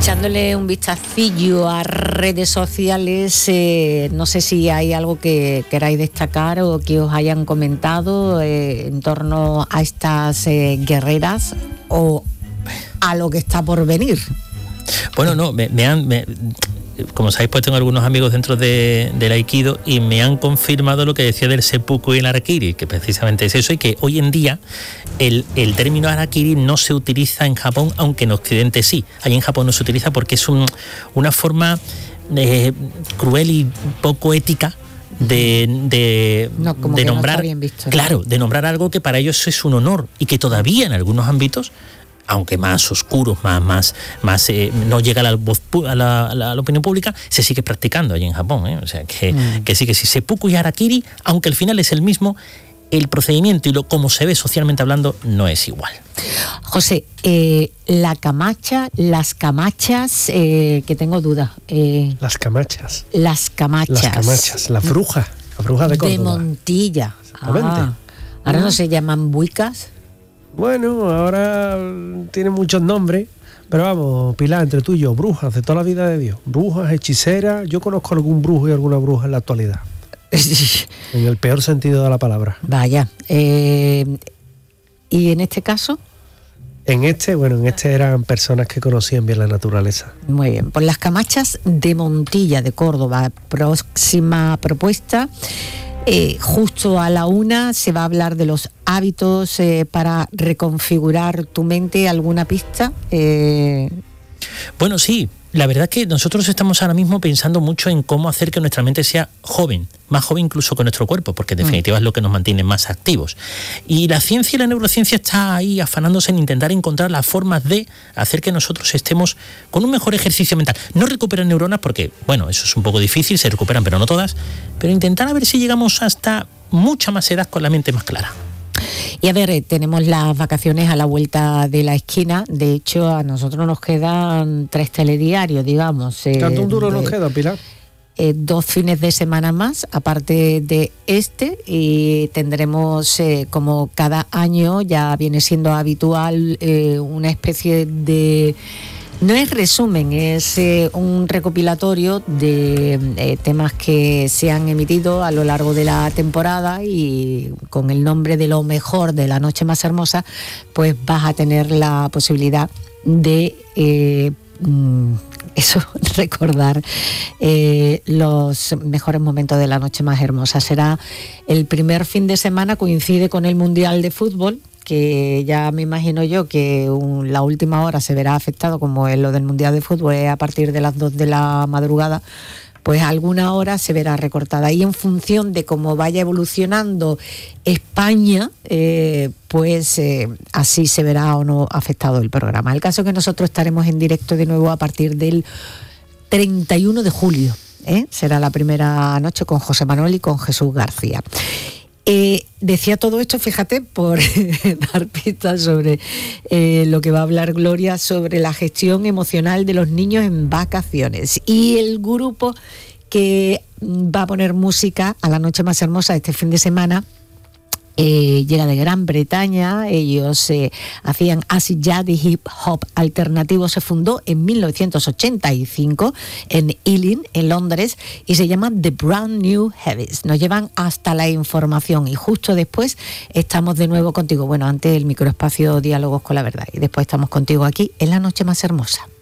Echándole un vistacillo a redes sociales, no sé si hay algo que queráis destacar o que os hayan comentado en torno a estas guerreras o a lo que está por venir. Bueno, no, como sabéis, pues tengo algunos amigos dentro del Aikido y me han confirmado lo que decía del seppuku y el harakiri, que precisamente es eso, y que hoy en día el término harakiri no se utiliza en Japón, aunque en Occidente sí. Allí en Japón no se utiliza porque es una forma cruel y poco ética de nombrar, claro, de nombrar algo que para ellos es un honor y que todavía en algunos ámbitos, aunque más oscuros, más no llega a la opinión pública, se sigue practicando allí en Japón, ¿eh? O sea, que sí, seppuku y harakiri, aunque al final es el mismo, el procedimiento y como se ve socialmente hablando no es igual. José, las camachas, que tengo dudas. Las camachas, la bruja de Córdoba. De Montilla. Exactamente. Ahora no se llaman buicas. Bueno, ahora tiene muchos nombres, pero vamos, Pilar, entre tú y yo, brujas de toda la vida de Dios, brujas, hechiceras. Yo conozco algún brujo y alguna bruja en la actualidad, en el peor sentido de la palabra. Vaya, ¿y en este caso? En este eran personas que conocían bien la naturaleza. Muy bien, pues las camachas de Montilla, de Córdoba, próxima propuesta. Justo a la 1 se va a hablar de los hábitos para reconfigurar tu mente. ¿Alguna pista? Bueno, sí. La verdad es que nosotros estamos ahora mismo pensando mucho en cómo hacer que nuestra mente sea joven, más joven incluso que nuestro cuerpo, porque en definitiva es lo que nos mantiene más activos. Y la ciencia y la neurociencia está ahí afanándose en intentar encontrar las formas de hacer que nosotros estemos con un mejor ejercicio mental. No recuperar neuronas porque, bueno, eso es un poco difícil, se recuperan pero no todas, pero intentar a ver si llegamos hasta mucha más edad con la mente más clara. Y a ver, tenemos las vacaciones a la vuelta de la esquina. De hecho, a nosotros nos quedan 3 telediarios, digamos. ¿Cuánto duro nos queda, Pilar? 2 fines de semana más, aparte de y tendremos, como cada año ya viene siendo habitual, una especie de... No es resumen, es un recopilatorio de temas que se han emitido a lo largo de la temporada, y con el nombre de lo mejor de la noche más hermosa, pues vas a tener la posibilidad de recordar los mejores momentos de la noche más hermosa. Será el primer fin de semana, coincide con el Mundial de Fútbol, que ya me imagino yo que la última hora se verá afectado, como es lo del Mundial de Fútbol, es a partir de las 2 de la madrugada, pues alguna hora se verá recortada. Y en función de cómo vaya evolucionando España, así se verá o no afectado el programa. El caso es que nosotros estaremos en directo de nuevo a partir del 31 de julio. Será la primera noche con José Manuel y con Jesús García. Decía todo esto, fíjate, por dar pistas sobre lo que va a hablar Gloria sobre la gestión emocional de los niños en vacaciones. Y el grupo que va a poner música a la noche más hermosa este fin de semana llega de Gran Bretaña. Ellos hacían acid jazz y hip hop alternativo. Se fundó en 1985 en Ealing, en Londres, y se llama The Brand New Heavies. Nos llevan hasta la información y justo después estamos de nuevo contigo. Bueno, antes el microespacio Diálogos con la Verdad, y después estamos contigo aquí en la noche más hermosa.